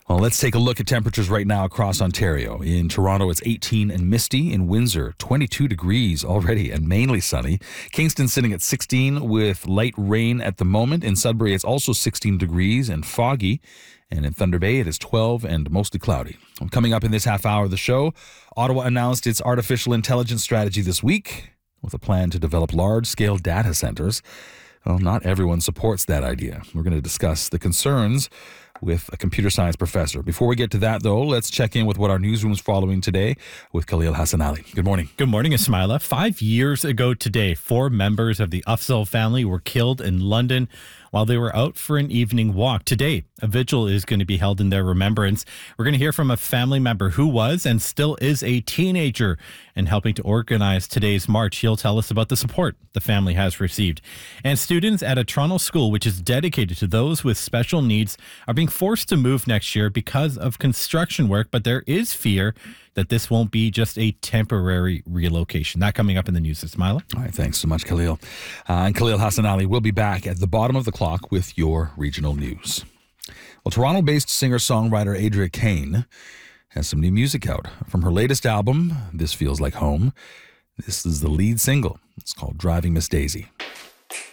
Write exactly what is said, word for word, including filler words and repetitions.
Well, let's take a look at temperatures right now across Ontario. In Toronto, it's eighteen and misty. In Windsor, twenty-two degrees already and mainly sunny. Kingston sitting at sixteen with light rain at the moment. In Sudbury, it's also sixteen degrees and foggy. And in Thunder Bay, it is twelve and mostly cloudy. Coming up in this half hour of the show, Ottawa announced its artificial intelligence strategy this week with a plan to develop large-scale data centers. Well, not everyone supports that idea. We're going to discuss the concerns with a computer science professor. Before we get to that, though, let's check in with what our newsroom's following today with Khalil Hassanali. Good morning. Good morning, Ismaila. Five years ago today, four members of the Afzal family were killed in London while they were out for an evening walk. Today, a vigil is going to be held in their remembrance. We're going to hear from a family member who was and still is a teenager and helping to organize today's march. He'll tell us about the support the family has received. And students at a Toronto school, which is dedicated to those with special needs, are being forced to move next year because of construction work, but there is fear that this won't be just a temporary relocation. That coming up in the news, Ismaila. All right, thanks so much, Khalil. Uh, and Khalil Hassanali will be back at the bottom of the clock with your regional news. Well, Toronto-based singer-songwriter Adria Kane has some new music out. From her latest album, This Feels Like Home, this is the lead single. It's called Driving Miss Daisy.